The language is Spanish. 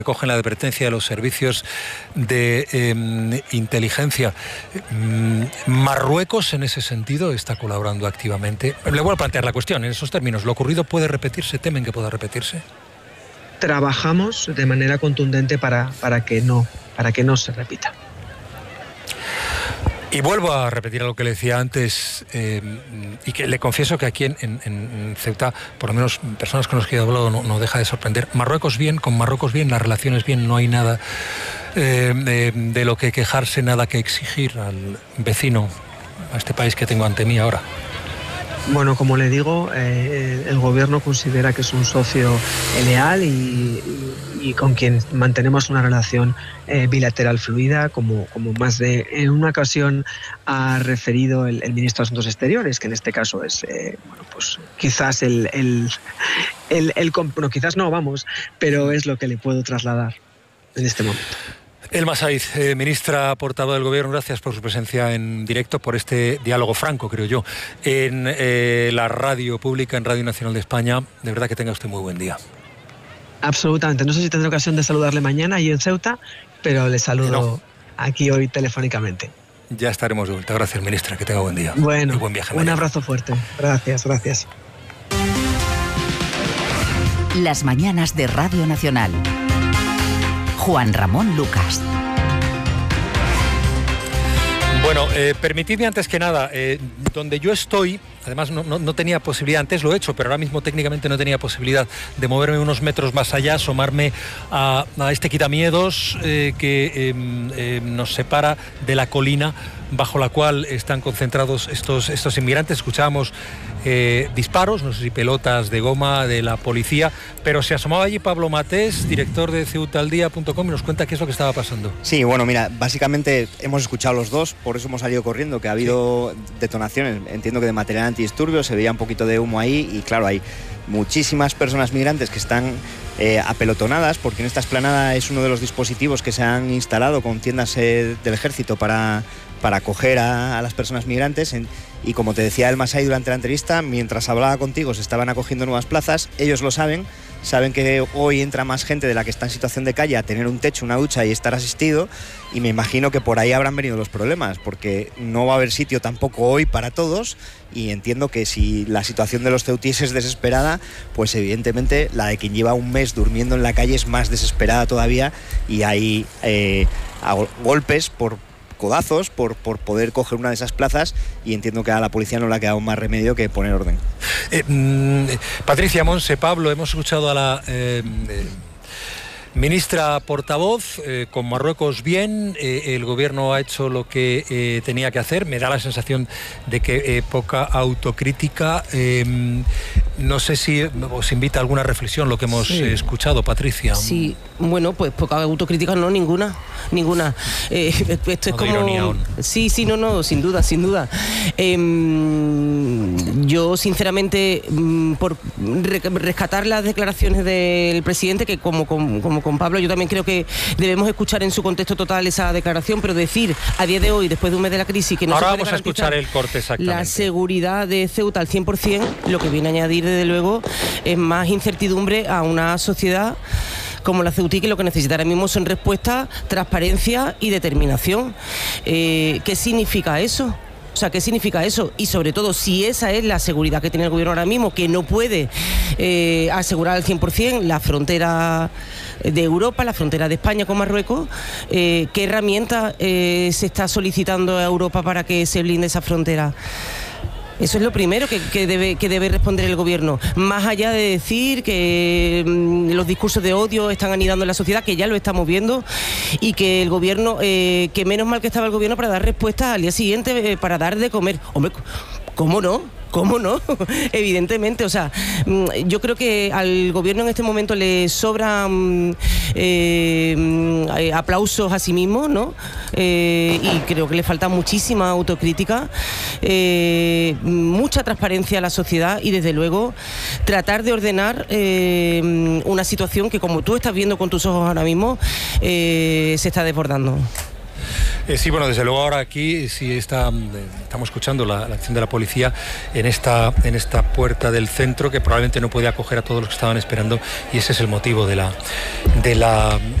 Recogen la advertencia de los servicios de inteligencia. ¿Marruecos en ese sentido está colaborando activamente? Le voy a plantear la cuestión en esos términos. ¿Lo ocurrido puede repetirse? ¿Temen que pueda repetirse? Trabajamos de manera contundente para que no se repita. Y vuelvo a repetir algo que le decía antes, y que le confieso que aquí en Ceuta, por lo menos personas con las que he hablado, no deja de sorprender. Marruecos bien, con Marruecos bien, las relaciones bien, no hay nada de lo que quejarse, nada que exigir al vecino, a este país que tengo ante mí ahora. Bueno, como le digo, el gobierno considera que es un socio leal y con quien mantenemos una relación bilateral fluida, como más de en una ocasión ha referido el ministro de Asuntos Exteriores, que en este caso es, pues quizás quizás no, vamos, pero es lo que le puedo trasladar en este momento. Elma Said, ministra portavoz del Gobierno, gracias por su presencia en directo, por este diálogo franco, creo yo, en la radio pública, en Radio Nacional de España. De verdad que tenga usted muy buen día. Absolutamente. No sé si tendré ocasión de saludarle mañana allí en Ceuta, pero le saludo aquí hoy telefónicamente. Ya estaremos de vuelta. Gracias, ministra. Que tenga buen día. Bueno, y buen viaje. Un abrazo fuerte. Gracias, gracias. Las mañanas de Radio Nacional. Juan Ramón Lucas. Bueno, permitidme antes que nada, donde yo estoy, además no tenía posibilidad, antes lo he hecho, pero ahora mismo técnicamente no tenía posibilidad de moverme unos metros más allá, asomarme a este quitamiedos que nos separa de la colina bajo la cual están concentrados estos inmigrantes. Escuchábamos disparos, no sé si pelotas de goma de la policía, pero se asomaba allí Pablo Matés, director de ceutaldía.com, y nos cuenta qué es lo que estaba pasando. Sí, bueno, mira, básicamente hemos escuchado los dos, por eso hemos salido corriendo, que ha habido detonaciones, entiendo que de material antidisturbios, se veía un poquito de humo ahí y claro, hay muchísimas personas migrantes que están apelotonadas, porque en esta explanada es uno de los dispositivos que se han instalado con tiendas del ejército para acoger a las personas migrantes. Y como te decía Elma Said durante la entrevista, mientras hablaba contigo se estaban acogiendo nuevas plazas, ellos lo saben que hoy entra más gente de la que está en situación de calle a tener un techo, una ducha y estar asistido, y me imagino que por ahí habrán venido los problemas, porque no va a haber sitio tampoco hoy para todos, y entiendo que si la situación de los ceutíes es desesperada, pues evidentemente la de quien lleva un mes durmiendo en la calle es más desesperada todavía, y hay golpes por codazos por poder coger una de esas plazas, y entiendo que a la policía no le ha quedado más remedio que poner orden. Patricia, Monse, Pablo, hemos escuchado a la ministra portavoz, con Marruecos bien, el gobierno ha hecho lo que tenía que hacer, me da la sensación de que poca autocrítica. No sé si os invita a alguna reflexión lo que hemos escuchado, Patricia. Sí, bueno, pues poca autocrítica no, ninguna. Esto es como... ironía aún. Sí, no, sin duda. Yo, sinceramente, por rescatar las declaraciones del presidente, que como con Pablo, yo también creo que debemos escuchar en su contexto total esa declaración, pero decir a día de hoy, después de un mes de la crisis, que no ahora se puede vamos a escuchar el corte exactamente. La seguridad de Ceuta al 100%, lo que viene a añadir, desde luego, es más incertidumbre a una sociedad como la ceutí, que lo que necesita ahora mismo son respuestas, transparencia y determinación. ¿Qué significa eso? O sea, ¿qué significa eso? Y sobre todo, si esa es la seguridad que tiene el gobierno ahora mismo, que no puede asegurar al 100% la frontera de Europa, la frontera de España con Marruecos, ¿qué herramienta se está solicitando a Europa para que se blinde esa frontera? Eso es lo primero que debe responder el gobierno, más allá de decir que los discursos de odio están anidando en la sociedad, que ya lo estamos viendo, y que el gobierno, que menos mal que estaba el gobierno para dar respuesta al día siguiente, para dar de comer. Hombre, ¿cómo no? Evidentemente, o sea, yo creo que al gobierno en este momento le sobran aplausos a sí mismo, ¿no? Y creo que le falta muchísima autocrítica, mucha transparencia a la sociedad y, desde luego, tratar de ordenar una situación que, como tú estás viendo con tus ojos ahora mismo, se está desbordando. Sí, bueno, desde luego ahora aquí sí estamos escuchando la acción de la policía en esta puerta del centro, que probablemente no puede acoger a todos los que estaban esperando, y ese es el motivo de la